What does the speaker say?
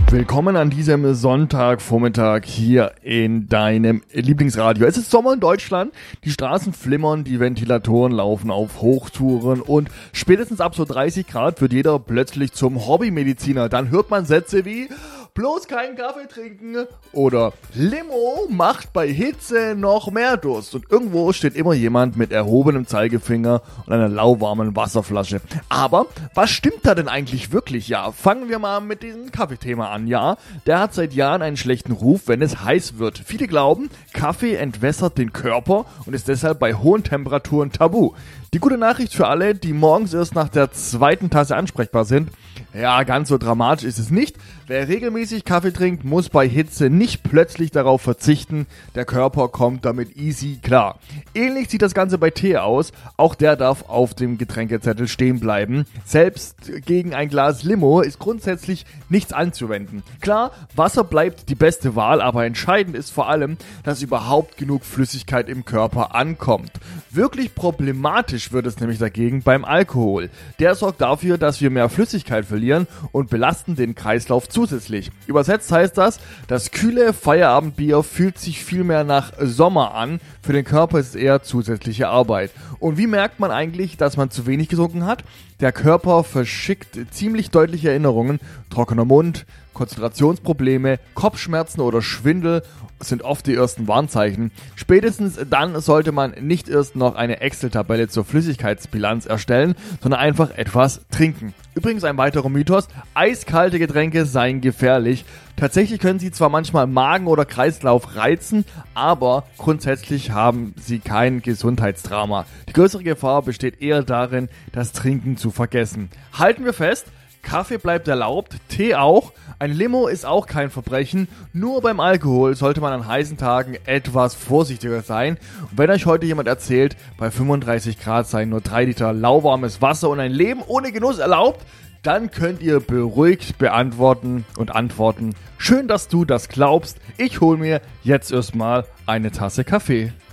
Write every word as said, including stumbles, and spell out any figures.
Willkommen an diesem Sonntagvormittag hier in deinem Lieblingsradio. Es ist Sommer in Deutschland, die Straßen flimmern, die Ventilatoren laufen auf Hochtouren und spätestens ab so dreißig Grad wird jeder plötzlich zum Hobbymediziner. Dann hört man Sätze wie bloß keinen Kaffee trinken oder Limo macht bei Hitze noch mehr Durst. Und irgendwo steht immer jemand mit erhobenem Zeigefinger und einer lauwarmen Wasserflasche. Aber was stimmt da denn eigentlich wirklich? Ja, fangen wir mal mit diesem Kaffeethema an. Ja, der hat seit Jahren einen schlechten Ruf, wenn es heiß wird. Viele glauben, Kaffee entwässert den Körper und ist deshalb bei hohen Temperaturen tabu. Die gute Nachricht für alle, die morgens erst nach der zweiten Tasse ansprechbar sind: Ja, ganz so dramatisch ist es nicht. Wer regelmäßig Kaffee trinkt, muss bei Hitze nicht plötzlich darauf verzichten. Der Körper kommt damit easy klar. Ähnlich sieht das Ganze bei Tee aus. Auch der darf auf dem Getränkezettel stehen bleiben. Selbst gegen ein Glas Limo ist grundsätzlich nichts anzuwenden. Klar, Wasser bleibt die beste Wahl, aber entscheidend ist vor allem, dass überhaupt genug Flüssigkeit im Körper ankommt. Wirklich problematisch wird es nämlich dagegen beim Alkohol. Der sorgt dafür, dass wir mehr Flüssigkeit verlieren und belasten den Kreislauf zusätzlich. Übersetzt heißt das, das kühle Feierabendbier fühlt sich viel mehr nach Sommer an. Für den Körper ist es eher zusätzliche Arbeit. Und wie merkt man eigentlich, dass man zu wenig getrunken hat? Der Körper verschickt ziemlich deutliche Erinnerungen. Trockener Mund, Konzentrationsprobleme, Kopfschmerzen oder Schwindel sind oft die ersten Warnzeichen. Spätestens dann sollte man nicht erst noch eine Excel-Tabelle zur Flüssigkeitsbilanz erstellen, sondern einfach etwas trinken. Übrigens ein weiterer Mythos: eiskalte Getränke seien gefährlich. Tatsächlich können sie zwar manchmal Magen oder Kreislauf reizen, aber grundsätzlich haben sie kein Gesundheitsdrama. Die größere Gefahr besteht eher darin, das Trinken zu vergessen. Halten wir fest: Kaffee bleibt erlaubt, Tee auch. Ein Limo ist auch kein Verbrechen. Nur beim Alkohol sollte man an heißen Tagen etwas vorsichtiger sein. Und wenn euch heute jemand erzählt, bei fünfunddreißig Grad seien nur drei Liter lauwarmes Wasser und ein Leben ohne Genuss erlaubt, dann könnt ihr beruhigt beantworten und antworten: Schön, dass du das glaubst. Ich hole mir jetzt erstmal eine Tasse Kaffee.